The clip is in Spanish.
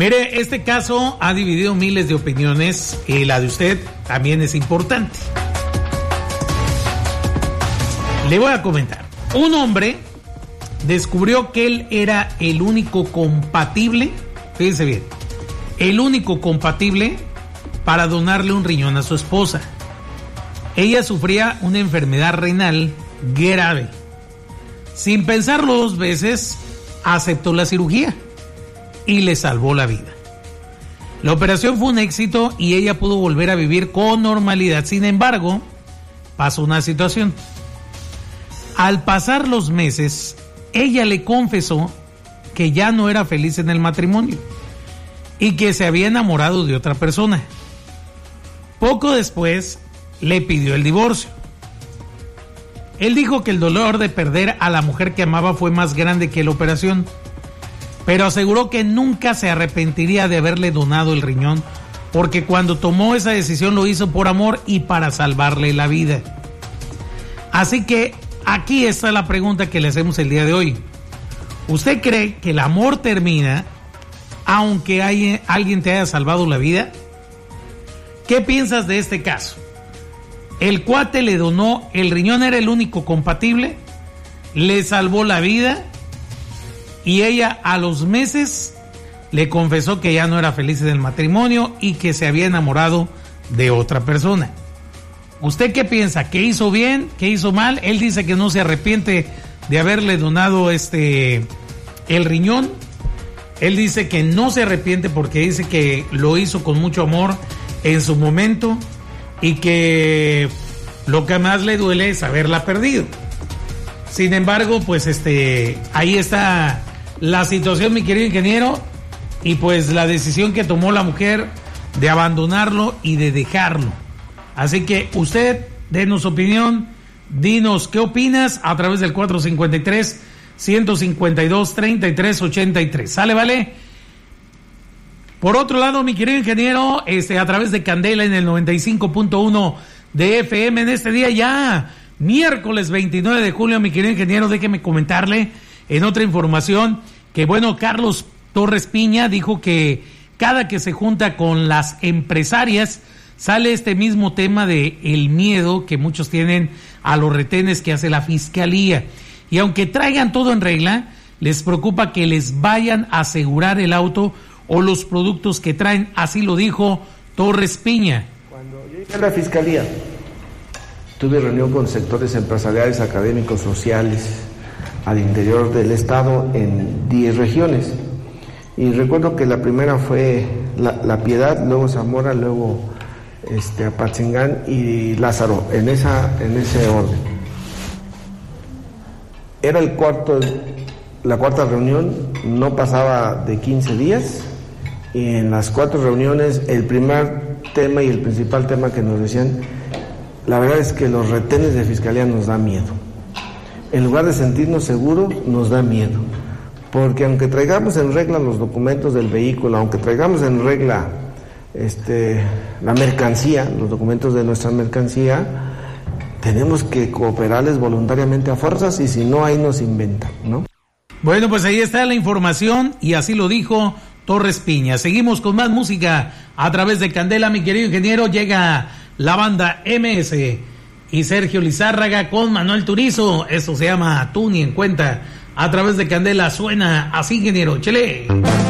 Mire, este caso ha dividido miles de opiniones y la de usted también es importante. Le voy a comentar. Un hombre descubrió que él era el único compatible, fíjense bien, el único compatible para donarle un riñón a su esposa. Ella sufría una enfermedad renal grave. Sin pensarlo dos veces, aceptó la cirugía y le salvó la vida. La operación fue un éxito y ella pudo volver a vivir con normalidad. Sin embargo, pasó una situación. Al pasar los meses, ella le confesó que ya no era feliz en el matrimonio y que se había enamorado de otra persona. Poco después, le pidió el divorcio. Él dijo que el dolor de perder a la mujer que amaba fue más grande que la operación, pero aseguró que nunca se arrepentiría de haberle donado el riñón, porque cuando tomó esa decisión lo hizo por amor y para salvarle la vida. Así que aquí está la pregunta que le hacemos el día de hoy. ¿Usted cree que el amor termina aunque alguien te haya salvado la vida? ¿Qué piensas de este caso? El cuate le donó el riñón, era el único compatible, le salvó la vida y ella a los meses le confesó que ya no era feliz en el matrimonio y que se había enamorado de otra persona. ¿Usted qué piensa? ¿Qué hizo bien? ¿Qué hizo mal? Él dice que no se arrepiente de haberle donado el riñón. Él dice que no se arrepiente porque dice que lo hizo con mucho amor en su momento y que lo que más le duele es haberla perdido. Sin embargo, pues ahí está la situación, mi querido ingeniero, y pues la decisión que tomó la mujer de abandonarlo y de dejarlo. Así que usted, denos opinión, dinos qué opinas a través del 453-152-3383. ¿Sale, vale? Por otro lado, mi querido ingeniero, a través de Candela en el 95.1 de FM en este día ya, miércoles 29 de julio, mi querido ingeniero, déjeme comentarle en otra información que, bueno, Carlos Torres Piña dijo que cada que se junta con las empresarias sale este mismo tema de el miedo que muchos tienen a los retenes que hace la Fiscalía. Y aunque traigan todo en regla, les preocupa que les vayan a asegurar el auto o los productos que traen, así lo dijo Torres Piña. Cuando yo llegué a la Fiscalía, tuve reunión con sectores empresariales, académicos, sociales, al interior del estado en 10 regiones. Y recuerdo que la primera fue La Piedad, luego Zamora, luego Apatzingán y Lázaro, en ese orden. Era la cuarta reunión, no pasaba de 15 días, y en las 4 reuniones el primer tema y el principal tema que nos decían, la verdad es que los retenes de Fiscalía nos da miedo. En lugar de sentirnos seguros, nos da miedo, porque aunque traigamos en regla los documentos del vehículo, aunque traigamos en regla la mercancía, los documentos de nuestra mercancía, tenemos que cooperarles voluntariamente a fuerzas, y si no, ahí nos inventan, ¿no? Bueno, pues ahí está la información y así lo dijo Torres Piña. Seguimos con más música a través de Candela, mi querido ingeniero. Llega la banda MS y Sergio Lizárraga con Manuel Turizo. Esto se llama Tú ni en cuenta. A través de Candela suena así, ingeniero. Chele.